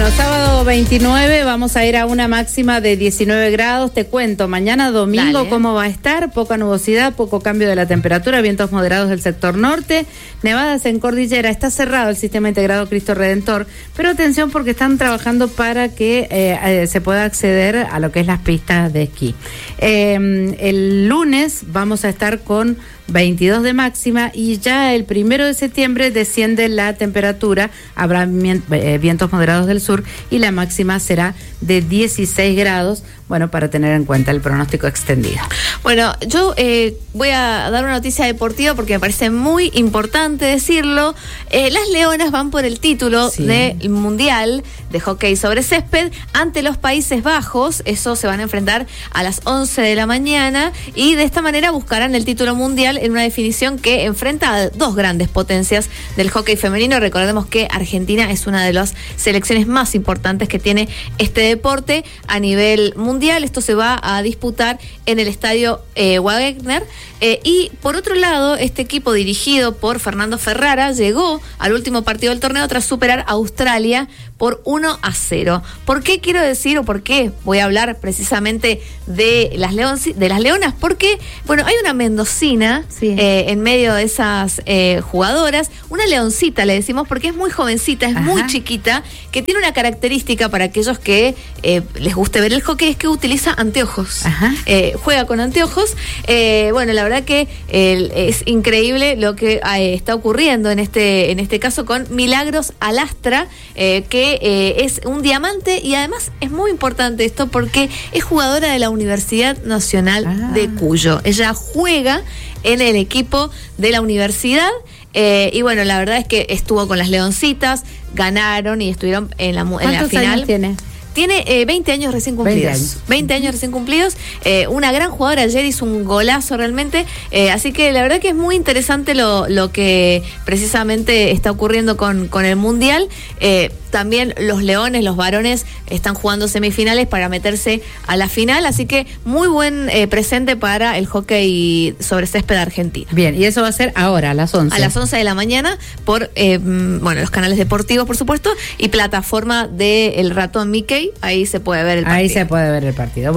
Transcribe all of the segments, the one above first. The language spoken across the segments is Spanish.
Bueno, sábado 29 vamos a ir a una máxima de 19 grados. Te cuento, mañana domingo Dale. Cómo va a estar. Poca nubosidad, poco cambio de la temperatura, vientos moderados del sector norte, nevadas en cordillera. Está cerrado el sistema integrado Cristo Redentor, pero atención porque están trabajando para que se pueda acceder a lo que es las pistas de esquí. El lunes vamos a estar con 22 de máxima y ya el 1 de septiembre desciende la temperatura, habrá vientos moderados del sur y la máxima será de 16 grados, bueno, para tener en cuenta el pronóstico extendido. Bueno, yo voy a dar una noticia deportiva porque me parece muy importante decirlo. Las Leonas van por el título del Mundial de Hockey sobre Césped ante los Países Bajos. Eso se van a enfrentar a las 11 de la mañana y de esta manera buscarán el título mundial en una definición que enfrenta a dos grandes potencias del hockey femenino. Recordemos que Argentina es una de las selecciones más importantes que tiene este deporte a nivel mundial. Esto se va a disputar en el estadio Wagner. Y por otro lado, este equipo dirigido por Fernando Ferrara llegó al último partido del torneo tras superar a Australia por 1-0. ¿Por qué quiero decir o por qué voy a hablar precisamente de las Leonas? Porque, bueno, hay una mendocina en medio de esas jugadoras, una leoncita le decimos porque es muy jovencita, es muy chiquita, que tiene una característica para aquellos que les guste ver el hockey, es que utiliza anteojos. Juega con anteojos. Bueno, la verdad que es increíble lo que está ocurriendo en este caso con Milagros Alastra, que es un diamante y además es muy importante esto porque es jugadora de la Universidad Nacional de Cuyo. Ella juega en el equipo de la universidad y bueno, la verdad es que estuvo con las Leoncitas, ganaron y estuvieron en la final. ¿Cuántos años tiene? Tiene 20 años recién cumplidos. 20 años recién cumplidos. Una gran jugadora, ayer hizo un golazo realmente. Así que la verdad que es muy interesante lo que precisamente está ocurriendo con el Mundial. También los Leones, los varones, están jugando semifinales para meterse a la final. Así que muy buen presente para el hockey sobre césped argentino. Bien, y eso va a ser ahora, a las 11. A las 11 de la mañana por los canales deportivos, por supuesto, y plataforma de El Ratón Mickey. Ahí se puede ver el partido. Ahí se puede ver el partido.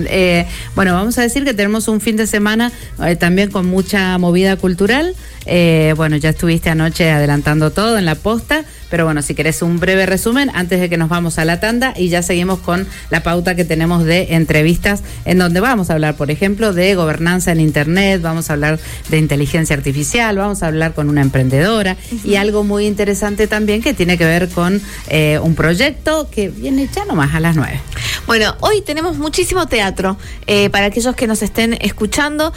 Bueno, vamos a decir que tenemos un fin de semana también con mucha movida cultural. Bueno, ya estuviste anoche adelantando todo en la posta, pero bueno, si querés un breve resumen antes de que nos vamos a la tanda y ya seguimos con la pauta que tenemos de entrevistas en donde vamos a hablar, por ejemplo, de gobernanza en Internet, vamos a hablar de inteligencia artificial, vamos a hablar con una emprendedora y algo muy interesante también que tiene que ver con un proyecto que viene ya nomás a las 9. Bueno, hoy tenemos muchísimo teatro para aquellos que nos estén escuchando.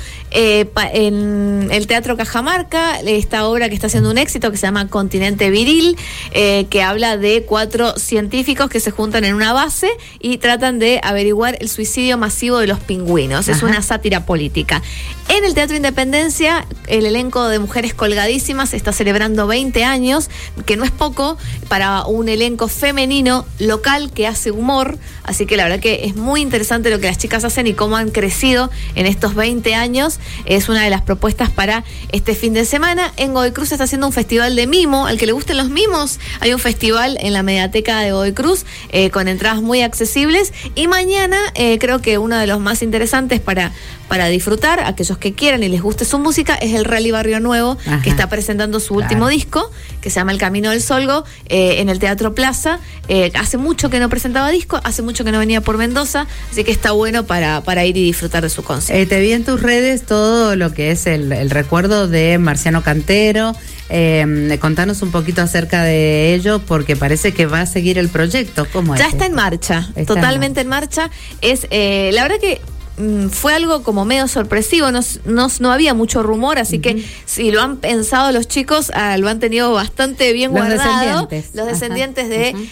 En el Teatro Cajamarca, esta obra que está haciendo un éxito que se llama Continente Viril, que habla de 4 científicos que se juntan en una base y tratan de averiguar el suicidio masivo de los pingüinos. Es una sátira política. En el Teatro Independencia, el elenco de Mujeres Colgadísimas está celebrando 20 años, que no es poco para un elenco femenino local que hace humor. Así que la verdad que es muy interesante lo que las chicas hacen y cómo han crecido en estos 20 años. Es una de las propuestas para este fin de semana. En Godoy Cruz está haciendo un festival de mimo. Al que le gusten los mimos, hay un festival en la Mediateca de Godoy Cruz con entradas muy accesibles. Y mañana creo que uno de los más interesantes para disfrutar, aquellos que quieran y les guste su música, es el Rally Barrio Nuevo, que está presentando su último disco, que se llama El Camino del Solgo, en el Teatro Plaza. Hace mucho que no presentaba disco, hace mucho que no venía por Mendoza, así que está bueno para ir y disfrutar de su concierto. Te vi en tus redes todo lo que es el recuerdo de Marciano Cantero. Contanos un poquito acerca de ello, porque parece que va a seguir el proyecto. ¿Cómo es? Ya está en marcha, totalmente en marcha. Es la verdad que fue algo como medio sorpresivo, no había mucho rumor, así que si lo han pensado los chicos, lo han tenido bastante bien guardado. Los descendientes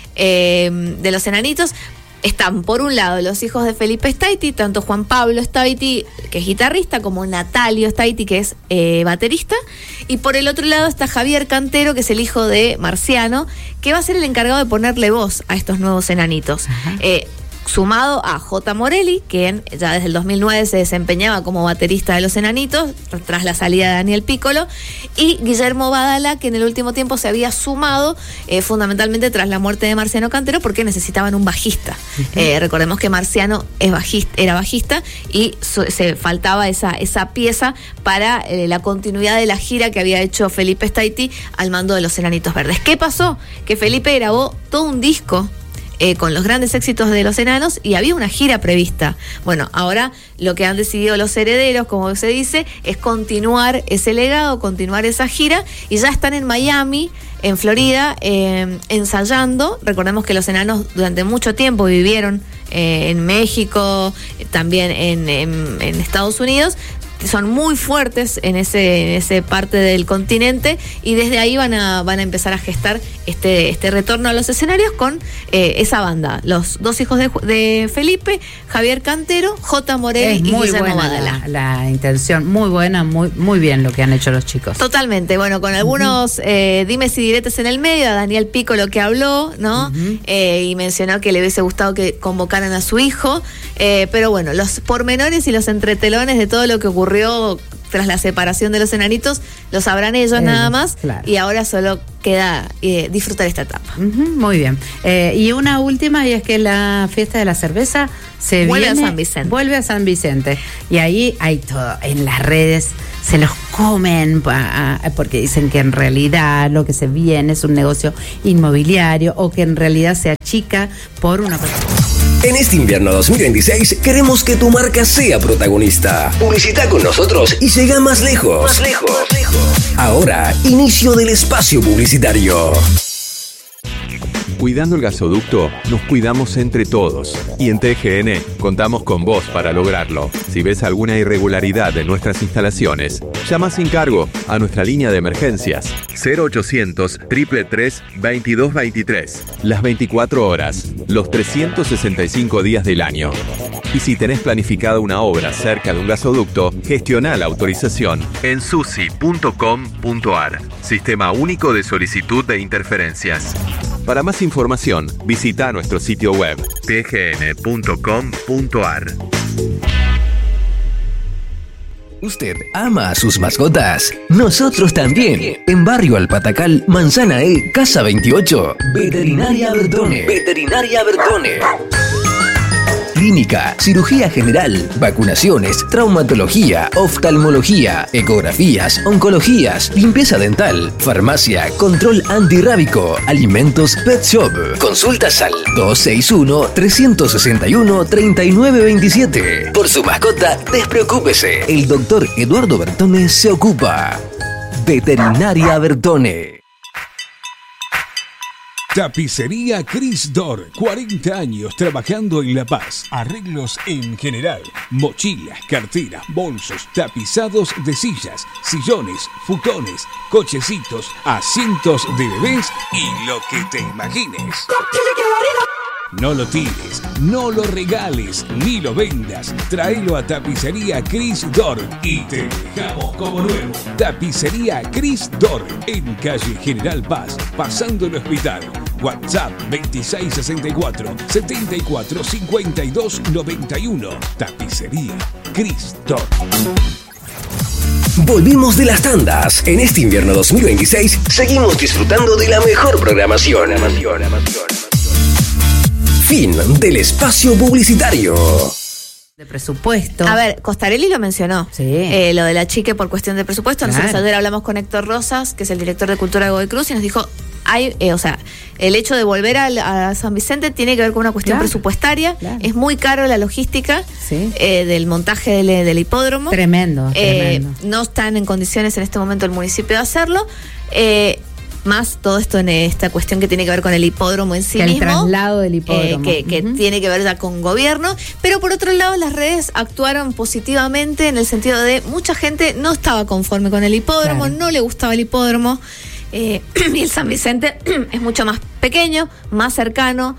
de los enanitos. Están, por un lado, los hijos de Felipe Staiti, tanto Juan Pablo Staiti, que es guitarrista, como Natalio Staiti, que es baterista, y por el otro lado está Javier Cantero, que es el hijo de Marciano, que va a ser el encargado de ponerle voz a estos nuevos enanitos. sumado a J. Morelli, quien ya desde el 2009 se desempeñaba como baterista de Los Enanitos, tras la salida de Daniel Piccolo, y Guillermo Badala, que en el último tiempo se había sumado fundamentalmente tras la muerte de Marciano Cantero, porque necesitaban un bajista. Recordemos que Marciano era bajista y se faltaba esa pieza para la continuidad de la gira que había hecho Felipe Staiti al mando de Los Enanitos Verdes. ¿Qué pasó? Que Felipe grabó todo un disco con los grandes éxitos de Los Enanos y había una gira prevista. Bueno, ahora lo que han decidido los herederos, como se dice, es continuar ese legado, continuar esa gira, y ya están en Miami, en Florida, ensayando. Recordemos que Los Enanos durante mucho tiempo vivieron en México, también en Estados Unidos. Son muy fuertes en ese parte del continente, y desde ahí van a empezar a gestar este retorno a los escenarios con esa banda. Los dos hijos de Felipe, Javier Cantero, J. Morelli y Guillermo Badala. La intención, muy buena, muy bien lo que han hecho los chicos. Totalmente, bueno, con algunos dimes y diretes en el medio. A Daniel Piccolo, que habló, ¿no? Y mencionó que le hubiese gustado que convocaran a su hijo, pero bueno, los pormenores y los entretelones de todo lo que ocurrió tras la separación de Los Enanitos lo sabrán ellos nada más, claro. Y ahora solo queda disfrutar esta etapa. Muy bien. Y una última, y es que la fiesta de la cerveza vuelve a San Vicente. Y ahí hay todo, en las redes se los comen porque dicen que en realidad lo que se viene es un negocio inmobiliario, o que en realidad se achica por una persona. En este invierno 2026 queremos que tu marca sea protagonista. Publicita con nosotros y llega más lejos. Ahora, inicio del espacio publicitario. Cuidando el gasoducto, nos cuidamos entre todos. Y en TGN contamos con vos para lograrlo. Si ves alguna irregularidad en nuestras instalaciones, llama sin cargo a nuestra línea de emergencias 0800-333-2223. Las 24 horas, los 365 días del año. Y si tenés planificada una obra cerca de un gasoducto, gestiona la autorización en susi.com.ar. Sistema Único de Solicitud de Interferencias. Para más información, visita nuestro sitio web tgn.com.ar. ¿Usted ama a sus mascotas? Nosotros también. En Barrio Alpatacal, Manzana E, Casa 28. Veterinaria Bertone. Clínica, cirugía general, vacunaciones, traumatología, oftalmología, ecografías, oncologías, limpieza dental, farmacia, control antirrábico, alimentos, pet shop. Consultas al 261-361-3927. Por su mascota, despreocúpese. El doctor Eduardo Bertone se ocupa. Veterinaria Bertone. Tapicería Cris Dor, 40 años trabajando en La Paz. Arreglos en general, mochilas, carteras, bolsos, tapizados de sillas, sillones, futones, cochecitos, asientos de bebés y lo que te imagines. No lo tires, no lo regales, ni lo vendas. Tráelo a Tapicería Cris Dor y te dejamos como nuevo. Tapicería Cris Dor, en calle General Paz, pasando el hospital. WhatsApp 2664-745291. Tapicería Cris Dor. Volvimos de las tandas. En este invierno 2026 seguimos disfrutando de la mejor programación. Fin del espacio publicitario. De presupuesto. A ver, Costarelli lo mencionó. Sí. Lo de la chique por cuestión de presupuesto. Claro. Nosotros ayer hablamos con Héctor Rosas, que es el director de Cultura de Godoy Cruz, y nos dijo, el hecho de volver a San Vicente tiene que ver con una cuestión presupuestaria. Claro. Es muy caro la logística del montaje del hipódromo. Tremendo. No están en condiciones en este momento el municipio de hacerlo. Más todo esto en esta cuestión que tiene que ver con el hipódromo en sí mismo. El traslado del hipódromo. Que tiene que ver ya con gobierno. Pero por otro lado, las redes actuaron positivamente en el sentido de mucha gente no estaba conforme con el hipódromo, claro. No le gustaba el hipódromo. Y el San Vicente es mucho más pequeño, más cercano.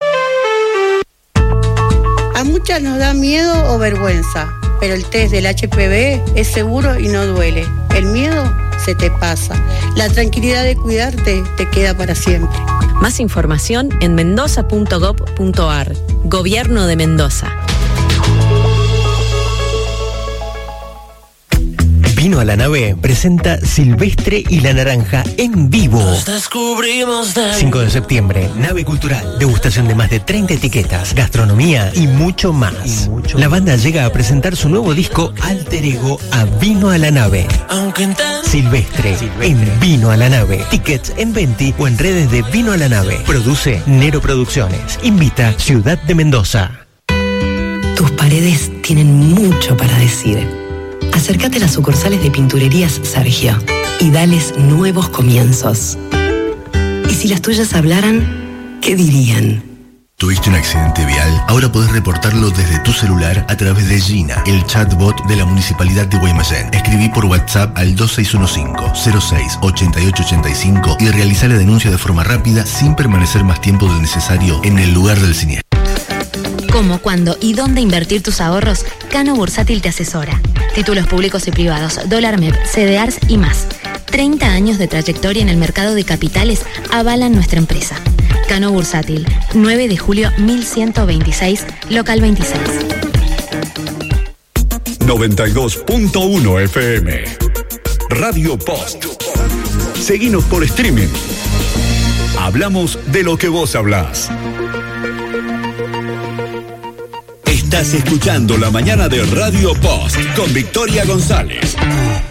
A muchas nos da miedo o vergüenza, pero el test del HPV es seguro y no duele. El miedo se te pasa. La tranquilidad de cuidarte te queda para siempre. Más información en mendoza.gov.ar. Gobierno de Mendoza. Vino a la Nave presenta Silvestre y la Naranja en vivo. 5 de septiembre, Nave Cultural, degustación de más de 30 etiquetas, gastronomía y mucho más. La banda llega a presentar su nuevo disco Alter Ego a Vino a la Nave. Silvestre en Vino a la Nave. Tickets en Venti o en redes de Vino a la Nave. Produce Nero Producciones. Invita Ciudad de Mendoza. Tus paredes tienen mucho para decir. Acércate a las sucursales de Pinturerías Sergio y dales nuevos comienzos. Y si las tuyas hablaran, ¿qué dirían? ¿Tuviste un accidente vial? Ahora podés reportarlo desde tu celular a través de Gina, el chatbot de la Municipalidad de Guaymallén. Escribí por WhatsApp al 2615-06-8885 y realizá la denuncia de forma rápida sin permanecer más tiempo del necesario en el lugar del siniestro. Cómo, cuándo y dónde invertir tus ahorros, Cano Bursátil te asesora. Títulos públicos y privados, dólar MEP, CDRs y más. 30 años de trayectoria en el mercado de capitales avalan nuestra empresa. Cano Bursátil, 9 de julio 1126, local 26. 92.1 FM. Radio Post. Seguinos por streaming. Hablamos de lo que vos hablás. Estás escuchando La Mañana de Radio Post con Victoria González.